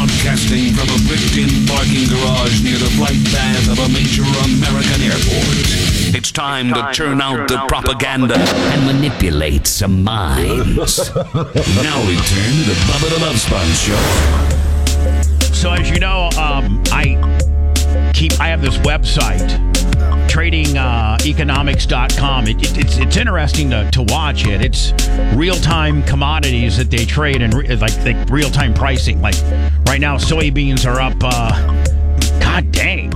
Broadcasting from a bricked-in parking garage near the flight path of a major American airport. It's time to turn out the propaganda and manipulate some minds. Now we turn to the Bubba the Love Sponge Show. So as you know, I have this website, tradingeconomics.com. It's interesting to watch it. It's real-time commodities that they trade and like real-time pricing. Like right now, soybeans are up, God dang,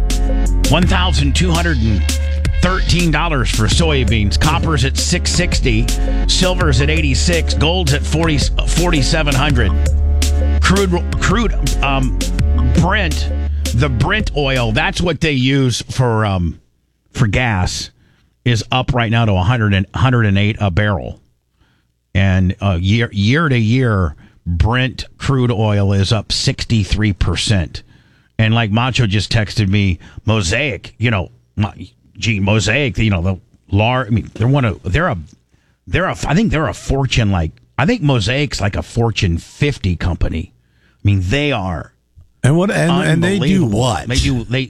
$1,213 for soybeans. Copper's at $660, silver's at $86, gold's at $4,700. Crude, Brent. The Brent oil, that's what they use for gas, is up right now to 108 a barrel. And year to year, Brent crude oil is up 63%. And like Macho just texted me, Mosaic, Mosaic, the large, I mean, I think they're a Fortune, I think Mosaic's like a Fortune 50 company. I mean, they are. And they do what? They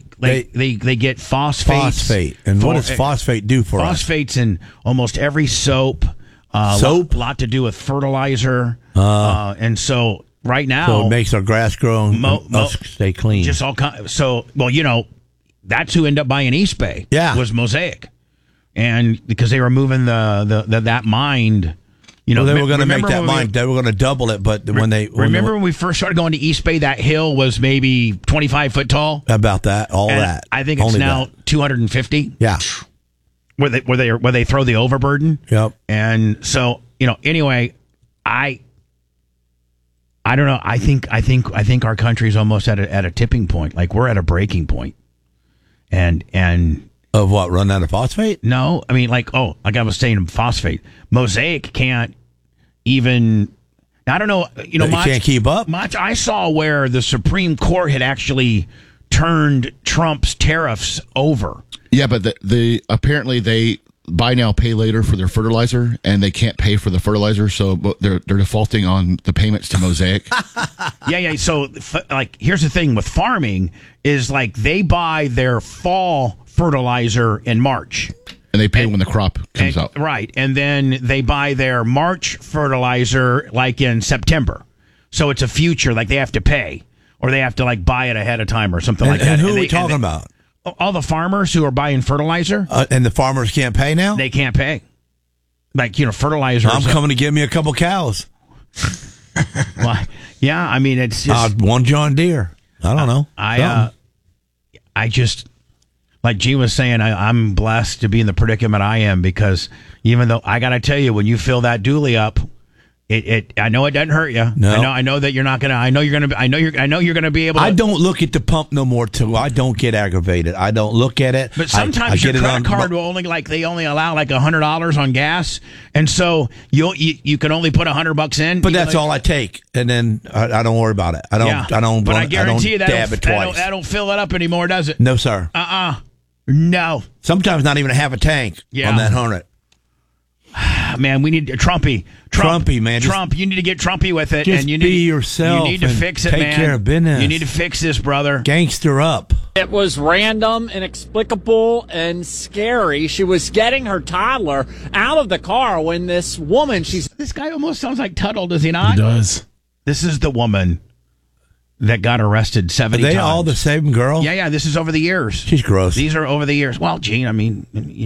get phosphates. Phosphate. And what does phosphate do for us? Phosphates in almost every soap. Soap? A lot to do with fertilizer. And so right now, so it makes our grass grow and us stay clean. Just all that's who ended up buying East Bay. Yeah. Was Mosaic, and because they were moving that mine. They were going to make that mine. They were going to double it, but when when we first started going to East Bay, that hill was maybe 25 foot tall. About that, that. I think it's now 250. Yeah, where they throw the overburden. Yep. And so anyway, I don't know. I think our country's almost at a tipping point. Like we're at a breaking point. And. Of what? Run out of phosphate? No, I mean like I was saying, phosphate. Mosaic can't even. I don't know. Can't keep up. I saw where the Supreme Court had actually turned Trump's tariffs over. Yeah, but apparently they buy now, pay later for their fertilizer, and they can't pay for the fertilizer, so they're defaulting on the payments to Mosaic. Yeah. So here's the thing with farming is they buy their fall fertilizer in March. And they pay when the crop comes out. Right. And then they buy their March fertilizer in September. So it's a future, they have to pay. Or they have to buy it ahead of time or something like that. And who are we talking about? All the farmers who are buying fertilizer. And the farmers can't pay now? They can't pay. Fertilizer. I'm coming to get me a couple cows. Well, yeah, I mean, it's just... one John Deere. I don't know. I just... Like G was saying, I'm blessed to be in the predicament I am because even though I got to tell you, when you fill that dually up, I know it doesn't hurt you. No. I know that you're not gonna. I know you're gonna be able to. I don't look at the pump no more too. I don't get aggravated. I don't look at it. But sometimes your credit card will only they only allow $100 on gas, and so you can only put $100 in. But that's all I take, and then I don't worry about it. I don't. But I guarantee you that don't fill it up anymore, does it? No, sir. No. Sometimes not even half a tank on that 100. Man, we need Trumpy, man. Trump, you need to get Trumpy with it. Just and you be need, yourself. You need to fix it, take man. Take care of business. You need to fix this, brother. Gangster up. It was random, inexplicable, and scary. She was getting her toddler out of the car when this woman, This guy almost sounds like Tuttle, does he not? He does. This is the woman that got arrested 70 times. Are they all the same girl? Yeah, this is over the years. She's gross. These are over the years. Well, Gene, I mean...